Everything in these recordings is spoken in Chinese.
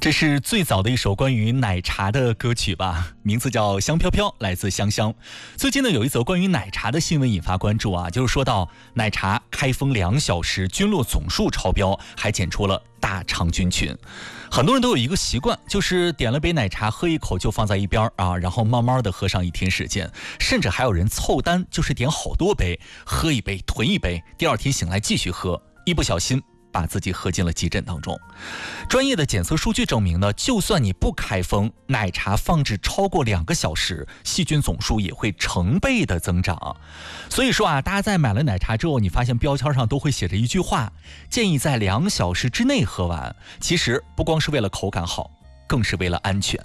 这是最早的一首关于奶茶的歌曲吧，名字叫《香飘飘》，来自香香。最近呢，有一则关于奶茶的新闻引发关注啊，就是说到奶茶开封2小时菌落总数超标，还检出了大肠菌群。很多人都有一个习惯，就是点了杯奶茶喝一口就放在一边啊，然后慢慢的喝上一天时间，甚至还有人凑单，就是点好多杯，喝一杯囤一杯，第二天醒来继续喝，一不小心把自己喝进了急诊当中。专业的检测数据证明呢，就算你不开封，奶茶放置超过2个小时，细菌总数也会成倍的增长。所以说啊，大家在买了奶茶之后，你发现标签上都会写着一句话，建议在2小时之内喝完。其实不光是为了口感好，更是为了安全。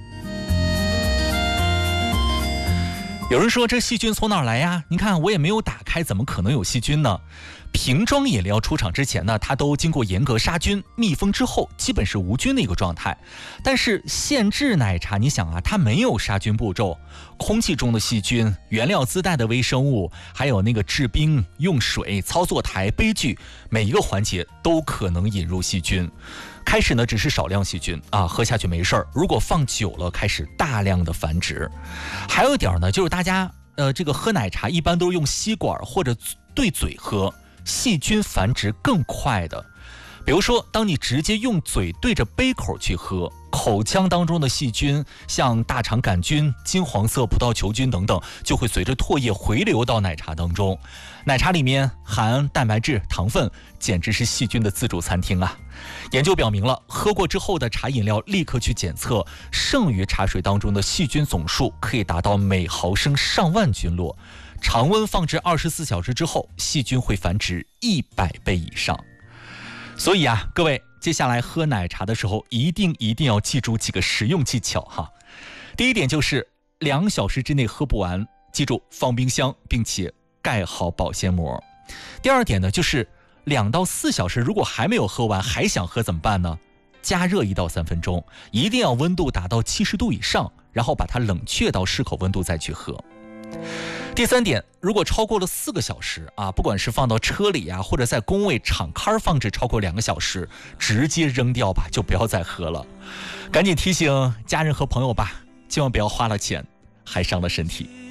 有人说这细菌从哪儿来呀？你看我也没有打开，怎么可能有细菌呢？瓶装饮料出厂之前呢，它都经过严格杀菌密封之后，基本是无菌的一个状态。但是现制奶茶，你想啊，它没有杀菌步骤，空气中的细菌、原料自带的微生物，还有那个制冰、用水、操作台、杯具，每一个环节都可能引入细菌。开始呢只是少量细菌啊，喝下去没事儿。如果放久了，开始大量的繁殖。还有一点呢，就是大家这个喝奶茶一般都是用吸管或者对嘴喝，细菌繁殖更快的。比如说，当你直接用嘴对着杯口去喝，口腔当中的细菌，像大肠杆菌、金黄色葡萄球菌等等，就会随着唾液回流到奶茶当中。奶茶里面含蛋白质、糖分，简直是细菌的自助餐厅啊！研究表明了，喝过之后的茶饮料立刻去检测，剩余茶水当中的细菌总数可以达到每毫升上万菌落。常温放置24小时之后，细菌会繁殖100倍以上。所以啊，各位接下来喝奶茶的时候，一定要记住几个实用技巧哈。第一点就是2小时之内喝不完，记住放冰箱，并且盖好保鲜膜。第二点呢，就是2到4小时如果还没有喝完，还想喝怎么办呢？加热1到3分钟，一定要温度达到70度以上，然后把它冷却到适口温度再去喝。第三点，如果超过了4个小时啊，不管是放到车里啊，或者在工位厂刊放置超过2个小时，直接扔掉吧，就不要再喝了。赶紧提醒家人和朋友吧，千万不要花了钱还伤了身体。